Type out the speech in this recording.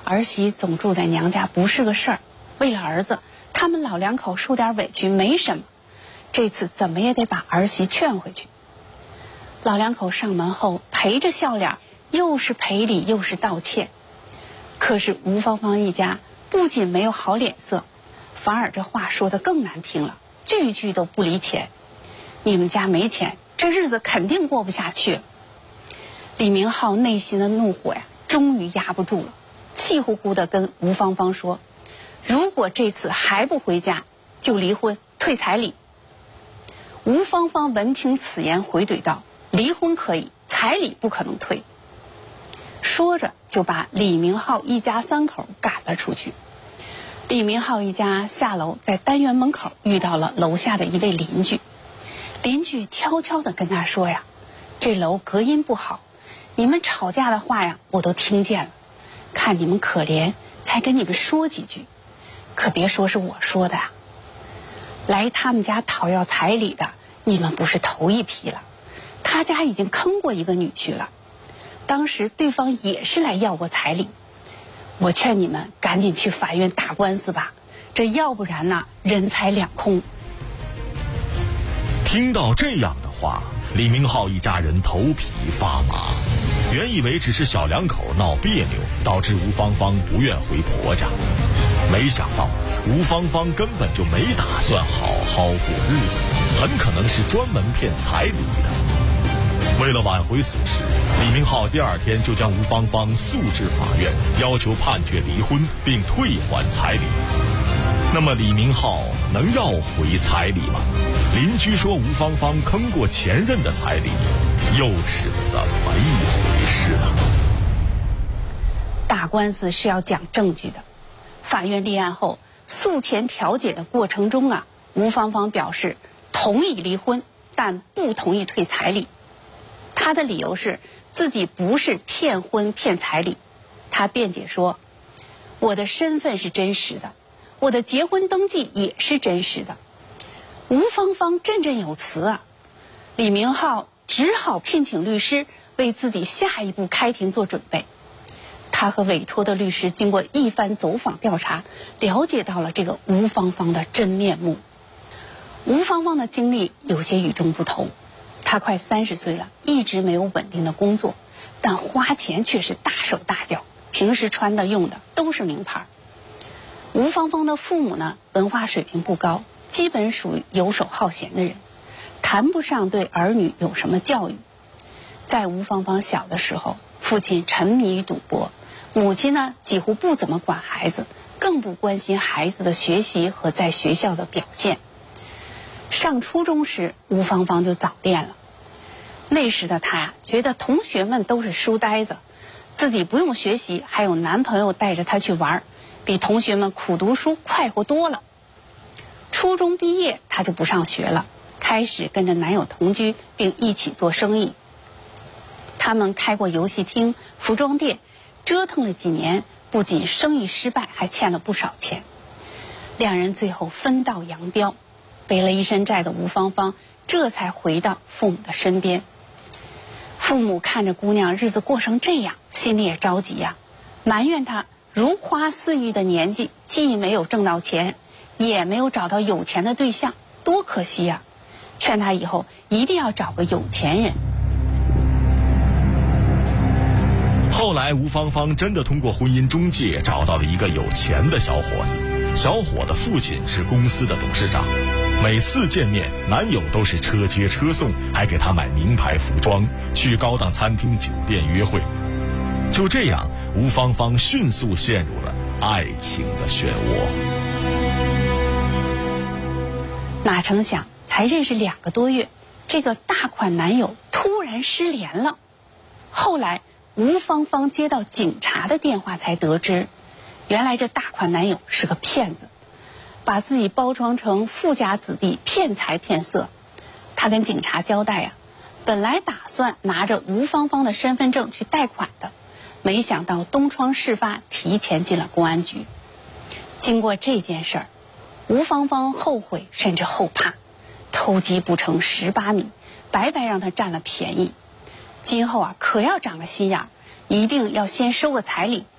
儿媳总住在娘家不是个事儿，为了儿子，他们老两口受点委屈没什么，这次怎么也得把儿媳劝回去。老两口上门后陪着笑脸，又是赔礼又是道歉。可是吴芳芳一家不仅没有好脸色，反而这话说得更难听了，句句都不离钱。你们家没钱，这日子肯定过不下去了。李明浩内心的怒火呀，终于压不住了，气呼呼地跟吴芳芳说：“如果这次还不回家，就离婚退彩礼。”吴芳芳闻听此言，回怼道：“离婚可以，彩礼不可能退。”说着就把李明浩一家三口赶了出去。李明浩一家下楼，在单元门口遇到了楼下的一位邻居。邻居悄悄地跟他说呀：“这楼隔音不好，你们吵架的话呀我都听见了，看你们可怜才跟你们说几句，可别说是我说的啊。来他们家讨要彩礼的你们不是头一批了，他家已经坑过一个女婿了，当时对方也是来要过彩礼。我劝你们赶紧去法院打官司吧，这要不然呢人财两空。” 听到这样的话，李明浩一家人头皮发麻。原以为只是小两口闹别扭，导致吴芳芳不愿回婆家，没想到吴芳芳根本就没打算好好过日子，很可能是专门骗彩礼的。为了挽回损失，李明浩第二天就将吴芳芳诉至法院，要求判决离婚并退还彩礼。那么李明浩能要回彩礼吗？邻居说吴芳芳坑过前任的彩礼，又是怎么一回事呢？ 打官司是要讲证据的。法院立案后，诉前调解的过程中啊，吴芳芳表示同意离婚，但不同意退彩礼。她的理由是自己不是骗婚骗彩礼。她辩解说：“我的身份是真实的，我的结婚登记也是真实的。”吴芳芳振振有词啊，李明浩只好聘请律师为自己下一步开庭做准备。他和委托的律师经过一番走访调查，了解到了这个吴芳芳的真面目。吴芳芳的经历有些与众不同，她快30岁了，一直没有稳定的工作，但花钱却是大手大脚，平时穿的用的都是名牌。吴芳芳的父母呢，文化水平不高，基本属于游手好闲的人，谈不上对儿女有什么教育。在吴芳芳小的时候，父亲沉迷于赌博，母亲呢几乎不怎么管孩子，更不关心孩子的学习和在学校的表现。上初中时，吴芳芳就早恋了。那时的她觉得同学们都是书呆子，自己不用学习，还有男朋友带着她去玩，比同学们苦读书快活多了。初中毕业，她就不上学了，开始跟着男友同居，并一起做生意。他们开过游戏厅、服装店，折腾了几年，不仅生意失败，还欠了不少钱。两人最后分道扬镳，背了一身债的吴芳芳这才回到父母的身边。父母看着姑娘日子过成这样，心里也着急呀，埋怨她如花似玉的年纪，既没有挣到钱，也没有找到有钱的对象，多可惜呀！劝她以后一定要找个有钱人。 后来吴芳芳真的通过婚姻中介找到了一个有钱的小伙子，小伙的父亲是公司的董事长，每次见面男友都是车接车送，还给她买名牌服装，去高档餐厅酒店约会。就这样，吴芳芳迅速陷入了爱情的漩涡。 哪成想才认识2个多月，这个大款男友突然失联了。后来吴芳芳接到警察的电话才得知，原来这大款男友是个骗子，把自己包装成富家子弟，骗财骗色。他跟警察交代本来打算拿着吴芳芳的身份证去贷款的，没想到东窗事发，提前进了公安局。经过这件事儿，吴芳芳后悔甚至后怕，偷鸡不成蚀把米，白白让他占了便宜。今后可要长个心眼，一定要先收个彩礼，